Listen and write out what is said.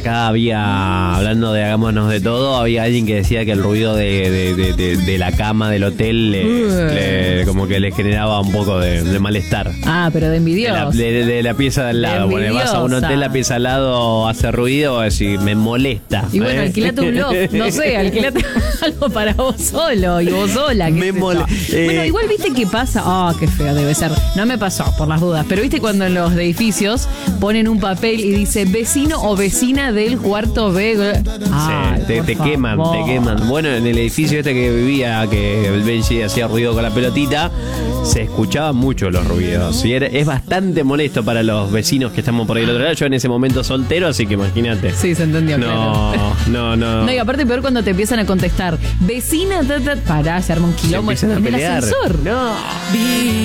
acá había, hablando de Hagámonos de Todo, había alguien que decía que el ruido de la cama del hotel como que le generaba un poco de malestar. Ah, pero de envidioso. De la pieza de al lado. Porque vas a un hotel, la pieza al lado hace ruido, así me molesta. Y bueno, alquilate un loft, no sé, alquilate algo para vos solo y vos sola. Bueno, igual viste que pasa, qué feo debe ser. No me pasó, por las dudas, pero viste cuando en los edificios ponen un papel y dice vecino o vecina del cuarto B. Te queman. Bueno, en el edificio este que vivía, que el Benji hacía ruido con la pelotita, se escuchaban mucho los ruidos. Y es bastante molesto para los vecinos que estamos por ahí del otro lado. Yo en ese momento soltero, así que imagínate. Sí, se entendió. No. No, y aparte peor cuando te empiezan a contestar vecina, pará, se arma un quilombo en el ascensor. No.